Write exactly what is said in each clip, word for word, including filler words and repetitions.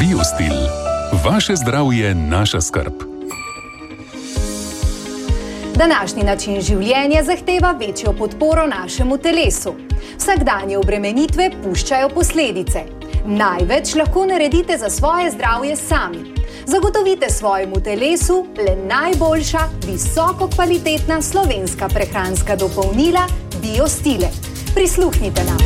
Biostil. Vaše zdravje, naša skrb. Današnji način življenja zahteva večjo podporo našemu telesu. Vsakdanje obremenitve puščajo posledice. Največ lahko naredite za svoje zdravje sami. Zagotovite svojemu telesu le najboljša, visoko kvalitetna slovenska prehranska dopolnila Biostile. Prisluhnite nam.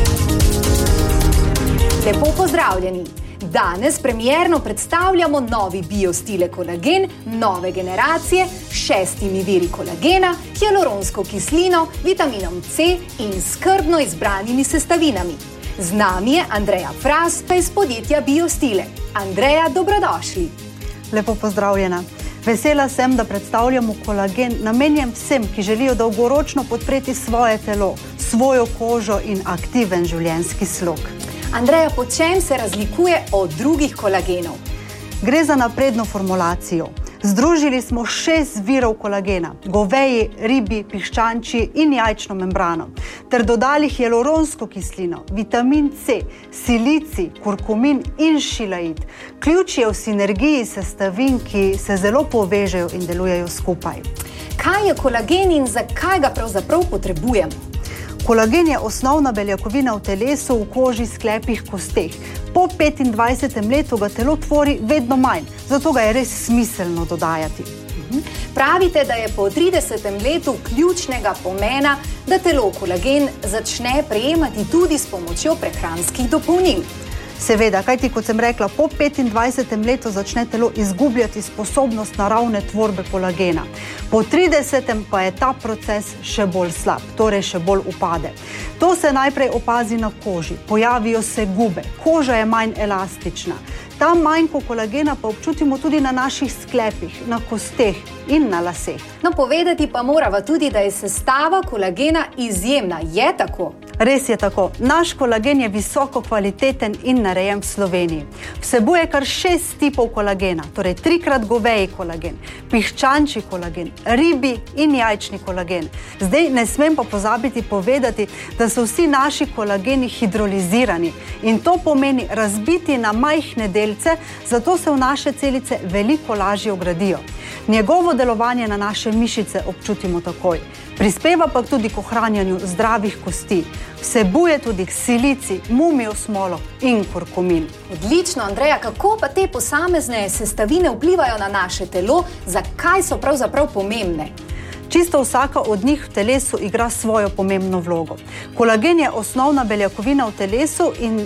Lepo pozdravljeni! Danes premierno predstavljamo novi Biostile kolagen nove generacije s šestimi viri kolagena, hialuronsko kislino, vitaminom C in skrbno izbranimi sestavinami. Z nami je Andreja Fras, pa iz podjetja Biostile. Andreja, dobrodošli! Lepo pozdravljena. Vesela sem, da predstavljamo kolagen namenjen vsem, ki želijo dolgoročno podpreti svoje telo, svojo kožo in aktiven življenjski slog. Andreja, po čem se razlikuje od drugih kolagenov? Gre za napredno formulacijo. Združili smo šest virov kolagena, goveji, ribi, piščančji in jajčno membrano, ter dodali hialuronsko kislino, vitamin C, silicij, kurkumin in šilaid. Ključ je v sinergiji sestavin, ki se zelo povežejo in delujejo skupaj. Kaj je kolagen in zakaj ga pravzaprav potrebujemo? Kolagen je osnovna beljakovina v telesu, v koži, sklepih, kosteh. Po petindvajsetem letu ga telo tvori vedno manj, zato ga je res smiselno dodajati. Pravite, da je po tridesetem letu ključnega pomena, da telo kolagen začne prejemati tudi s pomočjo prehranskih dopolnil. Seveda, kajti kot sem rekla, po petindvajsetem letu začne telo izgubljati sposobnost naravne tvorbe kolagena. Po tridesetem pa je ta proces še bolj slab, torej še bolj upade. To se najprej opazi na koži, pojavijo se gube, koža je manj elastična. Ta manjko kolagena pa občutimo tudi na naših sklepih, na kosteh in na laseh. No, povedati pa morava tudi, da je sestava kolagena izjemna. Je tako? Res je tako. Naš kolagen je visoko kvaliteten in narejen v Sloveniji. Vsebuje kar šest tipov kolagena, torej trikrat goveji kolagen, piščančji kolagen, ribi in jajčni kolagen. Zdaj ne smem pa pozabiti povedati, da so vsi naši kolageni hidrolizirani in to pomeni razbiti na majhne delce, zato se v naše celice veliko lažje vgradijo. Njegovo delovanje na naše mišice občutimo takoj. Prispeva pa tudi k ohranjanju zdravih kosti. Vsebuje tudi silicij, mumijev smolo in kurkumin. Odlično, Andreja, kako pa te posamezne sestavine vplivajo na naše telo? Zakaj so pravzaprav pomembne? Čisto vsaka od njih v telesu igra svojo pomembno vlogo. Kolagen je osnovna beljakovina v telesu in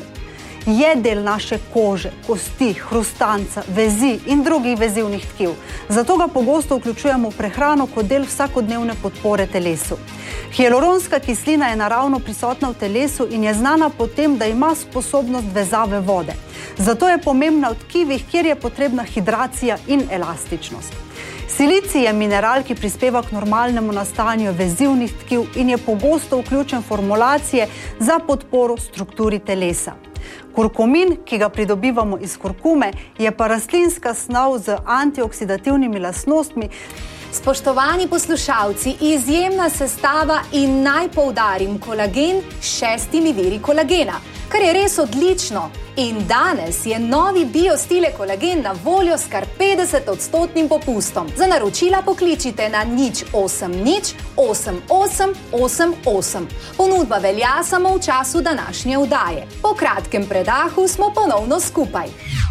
je del naše kože, kosti, hrustanca, vezi in drugih vezivnih tkiv. Zato ga pogosto vključujemo v prehrano kot del vsakodnevne podpore telesu. Hialuronska kislina je naravno prisotna v telesu in je znana po tem, da ima sposobnost vezave vode. Zato je pomembna v tkivih, kjer je potrebna hidracija in elastičnost. Silicij je mineral, ki prispeva k normalnemu nastajanju vezivnih tkiv in je pogosto vključen v formulacije za podporo strukturi telesa. Kurkumin, ki ga pridobivamo iz kurkume, je pa rastlinska snov z antioksidativnimi lastnostmi. Spoštovani poslušalci, izjemna sestava in naj poudarim kolagen s šestimi viri kolagena, kar je res odlično. In danes je novi Biostile kolagen na voljo s kar petdeset odstotnim popustom. Za naročila pokličite na nič osem nič osem osem osem osem. Ponudba velja samo v času današnje oddaje. Po kratkem predahu smo ponovno skupaj.